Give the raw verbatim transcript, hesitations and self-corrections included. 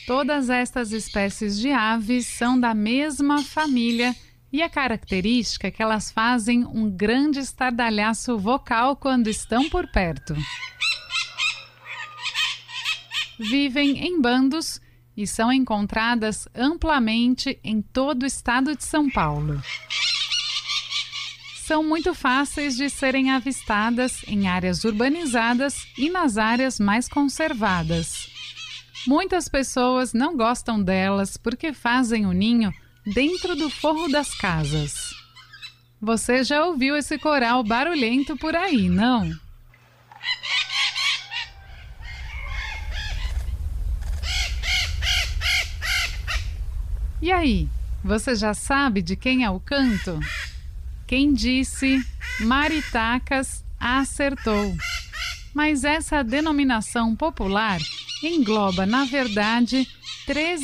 Todas estas espécies de aves são da mesma família e a característica é que elas fazem um grande estardalhaço vocal quando estão por perto. Vivem em bandos e são encontradas amplamente em todo o estado de São Paulo. São muito fáceis de serem avistadas em áreas urbanizadas e nas áreas mais conservadas. Muitas pessoas não gostam delas porque fazem o ninho dentro do forro das casas. Você já ouviu esse coral barulhento por aí, não? E aí, você já sabe de quem é o canto? Quem disse maritacas acertou. Mas essa denominação popular engloba, na verdade, três